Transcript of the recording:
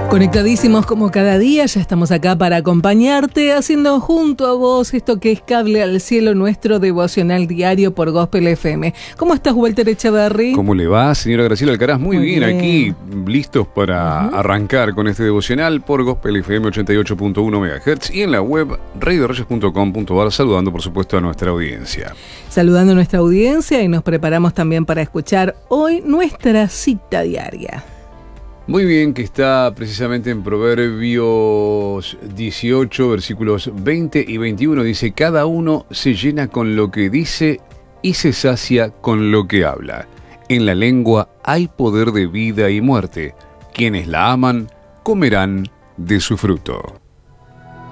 Conectadísimos como cada día, ya estamos acá para acompañarte, haciendo junto a vos esto que es Cable al Cielo, nuestro devocional diario por Gospel FM. ¿Cómo estás, Walter Echeverry? ¿Cómo le va, señora Graciela Alcaraz? Muy bien, aquí listos para arrancar con este devocional por Gospel FM 88.1 MHz y en la web radioreyes.com.ar, saludando por supuesto a nuestra audiencia. Saludando a nuestra audiencia y nos preparamos también para escuchar hoy nuestra cita diaria. Muy bien, que está precisamente en Proverbios 18, versículos 20 y 21. Dice, cada uno se llena con lo que dice y se sacia con lo que habla. En la lengua hay poder de vida y muerte. Quienes la aman comerán de su fruto.